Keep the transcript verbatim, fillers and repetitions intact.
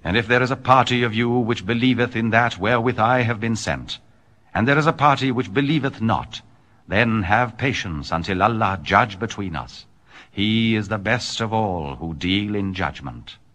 And if there is a party of you which believeth in that wherewith I have been sent, and there is a party which believeth not, then have patience until Allah judge between us. He is the best of all who deal in judgment.